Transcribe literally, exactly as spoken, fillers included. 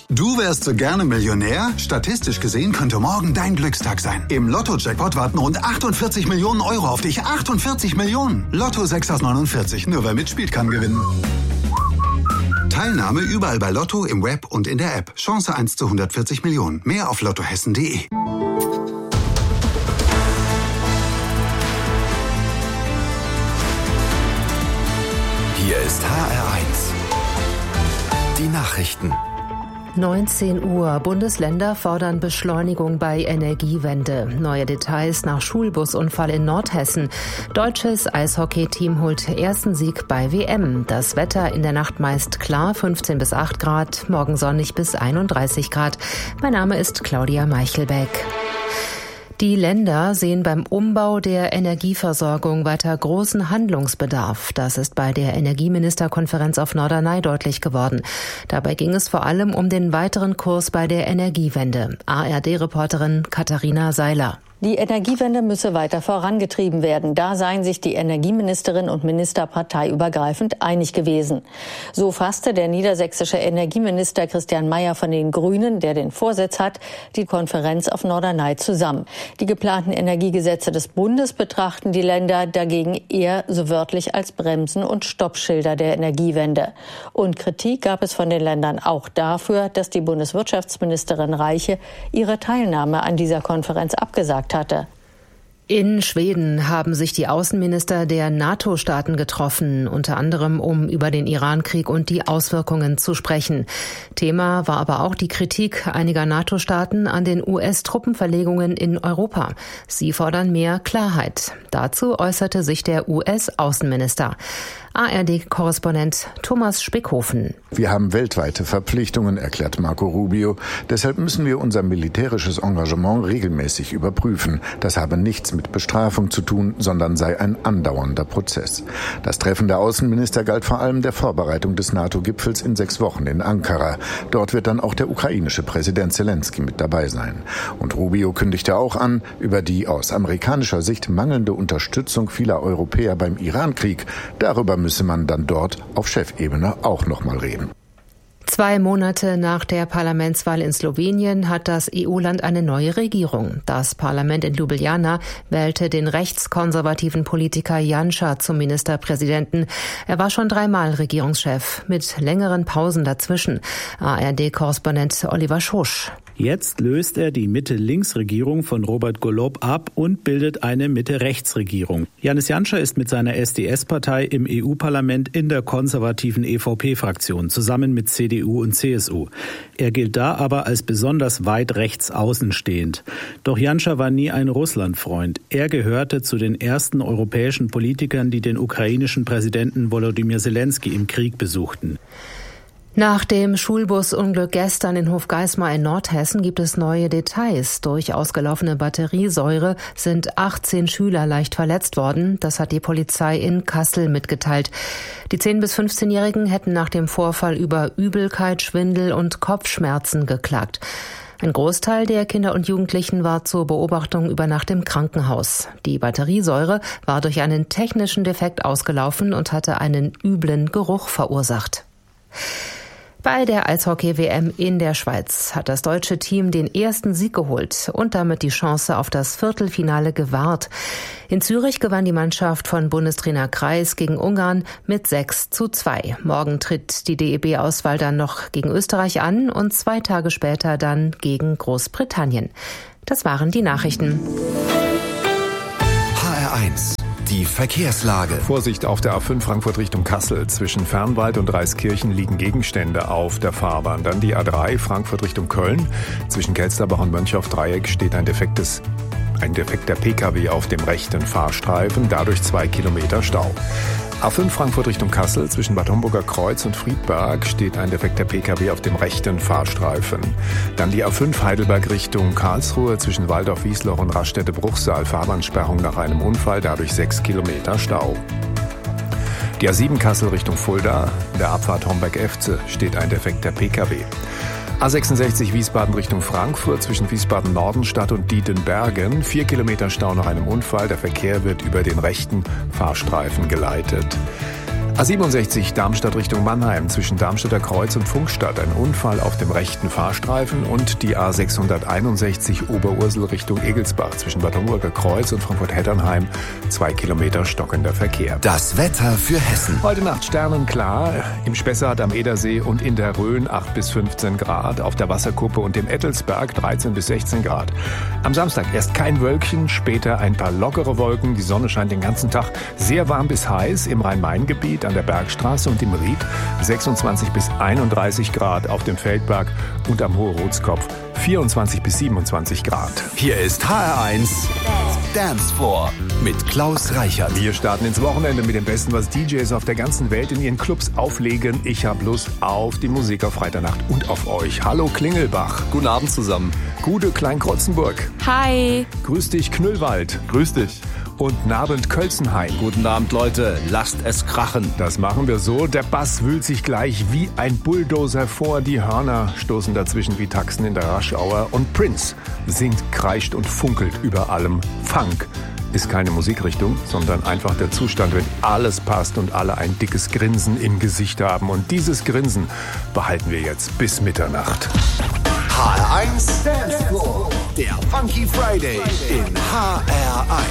Du wärst so gerne Millionär? Statistisch gesehen könnte morgen dein Glückstag sein. Im Lotto-Jackpot warten rund achtundvierzig Millionen Euro auf dich. achtundvierzig Millionen! Lotto sechs aus neunundvierzig. Nur wer mitspielt, kann gewinnen. Teilnahme überall bei Lotto, im Web und in der App. Chance eins zu hundertvierzig Millionen. Mehr auf lottohessen punkt de. Hier ist H R eins. Die Nachrichten. neunzehn Uhr. Bundesländer fordern Beschleunigung bei Energiewende. Neue Details nach Schulbusunfall in Nordhessen. Deutsches Eishockey-Team holt ersten Sieg bei W M. Das Wetter in der Nacht meist klar, fünfzehn bis acht Grad, morgen sonnig bis einunddreißig Grad. Mein Name ist Claudia Meichelbeck. Die Länder sehen beim Umbau der Energieversorgung weiter großen Handlungsbedarf. Das ist bei der Energieministerkonferenz auf Norderney deutlich geworden. Dabei ging es vor allem um den weiteren Kurs bei der Energiewende. A R D-Reporterin Katharina Seiler. Die Energiewende müsse weiter vorangetrieben werden. Da seien sich die Energieministerin und Minister parteiübergreifend einig gewesen. So fasste der niedersächsische Energieminister Christian Mayer von den Grünen, der den Vorsitz hat, die Konferenz auf Norderney zusammen. Die geplanten Energiegesetze des Bundes betrachten die Länder dagegen eher so wörtlich als Bremsen und Stoppschilder der Energiewende. Und Kritik gab es von den Ländern auch dafür, dass die Bundeswirtschaftsministerin Reiche ihre Teilnahme an dieser Konferenz abgesagt hatte. In Schweden haben sich die Außenminister der NATO-Staaten getroffen, unter anderem um über den Irankrieg und die Auswirkungen zu sprechen. Thema war aber auch die Kritik einiger NATO-Staaten an den U S-Truppenverlegungen in Europa. Sie fordern mehr Klarheit. Dazu äußerte sich der U S-Außenminister. A R D-Korrespondent Thomas Spickhofen. Wir haben weltweite Verpflichtungen, erklärt Marco Rubio. Deshalb müssen wir unser militärisches Engagement regelmäßig überprüfen. Das habe nichts mit Bestrafung zu tun, sondern sei ein andauernder Prozess. Das Treffen der Außenminister galt vor allem der Vorbereitung des NATO-Gipfels in sechs Wochen in Ankara. Dort wird dann auch der ukrainische Präsident Zelensky mit dabei sein. Und Rubio kündigte auch an, über die aus amerikanischer Sicht mangelnde Unterstützung vieler Europäer beim Irankrieg, darüber müsse man dann dort auf Chefebene auch noch mal reden. Zwei Monate nach der Parlamentswahl in Slowenien hat das E U-Land eine neue Regierung. Das Parlament in Ljubljana wählte den rechtskonservativen Politiker Janša zum Ministerpräsidenten. Er war schon dreimal Regierungschef, mit längeren Pausen dazwischen. A R D-Korrespondent Oliver Schosch. Jetzt löst er die Mitte-Links-Regierung von Robert Golob ab und bildet eine Mitte-Rechts-Regierung. Janez Janša ist mit seiner S D S-Partei im E U-Parlament in der konservativen E V P-Fraktion, zusammen mit C D U und C S U. Er gilt da aber als besonders weit rechts außenstehend. Doch Janša war nie ein Russlandfreund. Er gehörte zu den ersten europäischen Politikern, die den ukrainischen Präsidenten Volodymyr Zelensky im Krieg besuchten. Nach dem Schulbusunglück gestern in Hofgeismar in Nordhessen gibt es neue Details. Durch ausgelaufene Batteriesäure sind achtzehn Schüler leicht verletzt worden. Das hat die Polizei in Kassel mitgeteilt. Die zehn- bis fünfzehnjährigen hätten nach dem Vorfall über Übelkeit, Schwindel und Kopfschmerzen geklagt. Ein Großteil der Kinder und Jugendlichen war zur Beobachtung über Nacht im Krankenhaus. Die Batteriesäure war durch einen technischen Defekt ausgelaufen und hatte einen üblen Geruch verursacht. Bei der Eishockey-W M in der Schweiz hat das deutsche Team den ersten Sieg geholt und damit die Chance auf das Viertelfinale gewahrt. In Zürich gewann die Mannschaft von Bundestrainer Kreis gegen Ungarn mit sechs zu zwei. Morgen tritt die D E B-Auswahl dann noch gegen Österreich an und zwei Tage später dann gegen Großbritannien. Das waren die Nachrichten. H R eins. Die Verkehrslage. Vorsicht auf der A fünf Frankfurt Richtung Kassel. Zwischen Fernwald und Reiskirchen liegen Gegenstände auf der Fahrbahn. Dann die A drei Frankfurt Richtung Köln. Zwischen Kelsterbach und Mönchhoff-Dreieck steht ein defektes, ein defekter P K W auf dem rechten Fahrstreifen. Dadurch zwei Kilometer Stau. A fünf Frankfurt Richtung Kassel. Zwischen Bad Homburger Kreuz und Friedberg steht ein defekter P K W auf dem rechten Fahrstreifen. Dann die A fünf Heidelberg Richtung Karlsruhe. Zwischen Waldorf-Wiesloch und Raststätte-Bruchsal. Fahrbahnsperrung nach einem Unfall. Dadurch sechs Kilometer Stau. Die A sieben Kassel Richtung Fulda. In der Abfahrt Homberg-Efze steht ein defekter P K W. A sechsundsechzig Wiesbaden Richtung Frankfurt zwischen Wiesbaden-Nordenstadt und Dietenbergen. Vier Kilometer Stau nach einem Unfall. Der Verkehr wird über den rechten Fahrstreifen geleitet. A siebenundsechzig Darmstadt Richtung Mannheim zwischen Darmstädter Kreuz und Funkstadt. Ein Unfall auf dem rechten Fahrstreifen und die A sechshunderteinundsechzig Oberursel Richtung Egelsbach zwischen Bad Homburger Kreuz und Frankfurt-Hetternheim. Zwei Kilometer stockender Verkehr. Das Wetter für Hessen. Heute Nacht sternenklar. Im Spessart am Edersee und in der Rhön acht bis fünfzehn Grad. Auf der Wasserkuppe und dem Ettelsberg dreizehn bis sechzehn Grad. Am Samstag erst kein Wölkchen, später ein paar lockere Wolken. Die Sonne scheint den ganzen Tag. Sehr warm bis heiß im Rhein-Main-Gebiet, an der Bergstraße und im Ried sechsundzwanzig bis einunddreißig Grad, auf dem Feldberg und am Hohe-Rotskopf vierundzwanzig bis siebenundzwanzig Grad. Hier ist H R eins Dance Floor mit Klaus Reichert. Wir starten ins Wochenende mit dem Besten, was D Js auf der ganzen Welt in ihren Clubs auflegen. Ich hab Lust auf die Musik auf Freitagnacht und auf euch. Hallo Klingelbach. Guten Abend zusammen. Gude Klein-Krotzenburg. Hi. Grüß dich Knüllwald. Grüß dich. Und Nabend Kölzenhain. Guten Abend, Leute. Lasst es krachen. Das machen wir so. Der Bass wühlt sich gleich wie ein Bulldozer vor. Die Hörner stoßen dazwischen wie Taxen in der Rush-Hour. Und Prince singt, kreischt und funkelt über allem. Funk ist keine Musikrichtung, sondern einfach der Zustand, wenn alles passt und alle ein dickes Grinsen im Gesicht haben. Und dieses Grinsen behalten wir jetzt bis Mitternacht. H R eins Dance Floor. Der Funky Friday in H R eins.